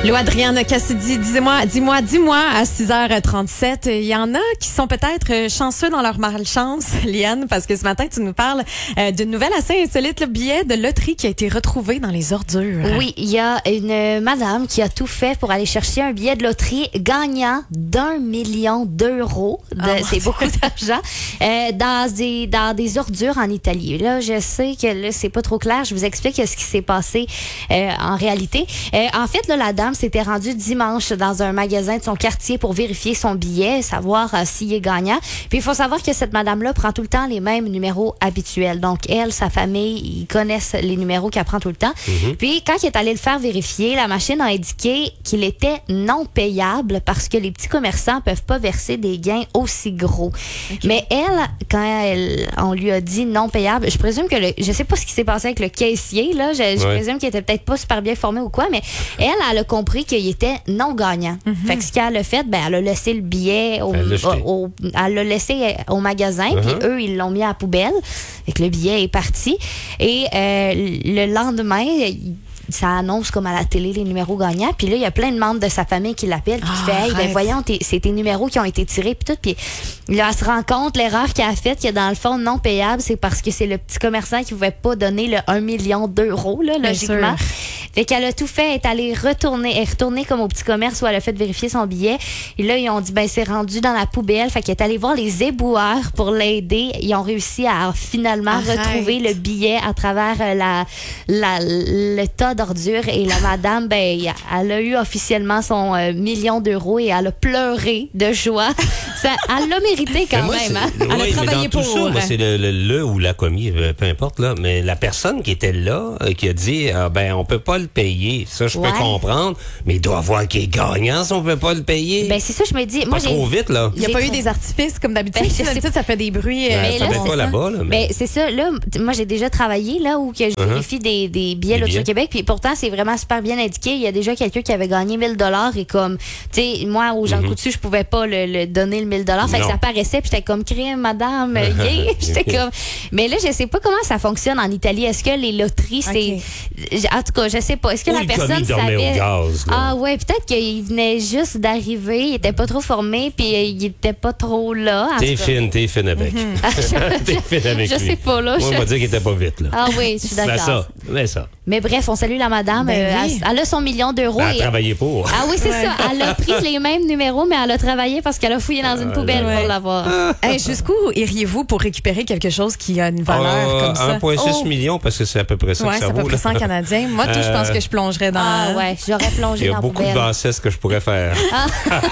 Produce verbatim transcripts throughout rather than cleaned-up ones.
Lou Adrienne Cassidy, dis-moi, dis-moi, dis-moi à six heures trente-sept. Il y en a qui sont peut-être chanceux dans leur malchance, Liane, parce que ce matin, tu nous parles euh, d'une nouvelle assez insolite, le billet de loterie qui a été retrouvé dans les ordures. Oui, il y a une madame qui a tout fait pour aller chercher un billet de loterie gagnant d'un million d'euros. De, oh, c'est beaucoup d'argent. Euh, dans des dans des ordures en Italie. Là, je sais que là, c'est pas trop clair. Je vous explique ce qui s'est passé euh, en réalité. Euh, en fait, là, la dame s'était rendue dimanche dans un magasin de son quartier pour vérifier son billet, savoir euh, s'il est gagnant. Puis il faut savoir que cette madame-là prend tout le temps les mêmes numéros habituels. Donc elle, sa famille, ils connaissent les numéros qu'elle prend tout le temps. Mm-hmm. Puis quand il est allé le faire vérifier, la machine a indiqué qu'il était non payable parce que les petits commerçants peuvent pas verser des gains aussi gros. Okay. Mais elle, quand elle, on lui a dit non payable, je présume que le, je sais pas ce qui s'est passé avec le caissier là, je, je ouais. présume qu'il était peut-être pas super bien formé ou quoi, mais elle, elle a compris qu'il était non gagnant. Mm-hmm. Fait que ce qu'elle a fait, ben elle a laissé le billet au, elle l'a au, au, elle l'a laissé au magasin, uh-huh. puis eux ils l'ont mis à la poubelle. Fait que le billet est parti et euh, le lendemain, il, ça annonce comme à la télé les numéros gagnants. Puis là, il y a plein de membres de sa famille qui l'appellent puis qui oh, fait « Hey, ben voyons, t'es, c'est tes numéros qui ont été tirés. » Puis tout. Puis là, elle se rend compte, l'erreur qu'elle a faite, que dans le fond, non payable, c'est parce que c'est le petit commerçant qui ne pouvait pas donner le un million d'euros, là, logiquement. Fait qu'elle a tout fait, elle est allée retourner, elle est retournée comme au petit commerce où elle a fait vérifier son billet. Et là, ils ont dit, ben c'est rendu dans la poubelle. Fait qu'elle est allée voir les éboueurs pour l'aider. Ils ont réussi à finalement Arrête. retrouver le billet à travers la, la, le tas d'ordures. Et la madame, ben, elle a eu officiellement son euh, million d'euros et elle a pleuré de joie. Ça, elle l'a mérité quand moi, même. Hein? Elle oui, a travaillé pour. Ça, moi, c'est le, le, le ou la commis, peu importe, là. Mais la personne qui était là, euh, qui a dit, ah, ben, on peut pas le payer. Ça, je ouais. peux comprendre. Mais il doit voir qu'il est gagnant si on peut pas le payer. Ben, c'est ça, je me dis. Moi, pas j'ai... trop vite, là. Il n'y a pas eu des artifices comme d'habitude. Ben, d'habitude, ça fait des bruits. Ben, mais ça là, fait pas là-bas, là. Mais... Ben, c'est ça. Là, moi, j'ai déjà travaillé là où que je uh-huh. vérifie des, des billets là, au Québec. Puis pourtant, c'est vraiment super bien indiqué. Il y a déjà quelqu'un qui avait gagné mille dollars et comme, tu sais, moi, aux Jean mm-hmm. Coutu, je pouvais pas le, le donner le mille dollars. Fait que ça paraissait. Puis j'étais comme, crime, madame, yeah. J'étais comme. Mais là, je sais pas comment ça fonctionne en Italie. Est-ce que les loteries, okay. c'est. En tout cas, je sais pas. Est-ce que Ou la personne savait. Au gaz, ah ouais, peut-être qu'il venait juste d'arriver. Il était pas trop formé. Puis il était pas trop là. T'es fine, t'es fine avec. Mm-hmm. T'es fine avec. Je lui. sais pas, là. Moi, je... on va dire qu'il était pas vite, là. Ah oui, je suis d'accord. Mais ça, mais ça. Mais bref, on salue la madame. Ben euh, oui. elle, elle a son million d'euros. Elle a et... travaillé pour. Ah oui, c'est ouais. ça. Elle a pris les mêmes numéros, mais elle a travaillé parce qu'elle a fouillé dans une poubelle ouais. pour l'avoir. Hey, jusqu'où iriez-vous pour récupérer quelque chose qui a une valeur euh, comme ça? un virgule six oh. millions, parce que c'est à peu près ça ouais, que ça vaut. c'est à peu près ça en canadien. Moi, tout, je pense que je plongerais dans... Ah ouais, j'aurais plongé dans la poubelle. Il y a beaucoup de bassesses que je pourrais faire. Ah.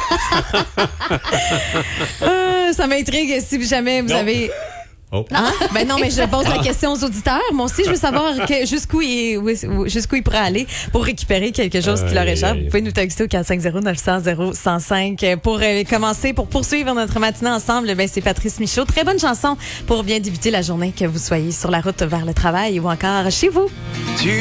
euh, ça m'intrigue si jamais vous non. avez... Oh. Hein? Ben non, mais je pose la question aux auditeurs. Moi aussi, je veux savoir que, jusqu'où, il, jusqu'où il pourrait aller pour récupérer quelque chose euh, qui leur échappe. Vous pouvez nous texter au quatre cinq zéro neuf cent zéro cent cinq. Pour euh, commencer, pour poursuivre notre matinée ensemble, ben, c'est Patrice Michaud. Très bonne chanson pour bien débuter la journée, que vous soyez sur la route vers le travail ou encore chez vous. Tu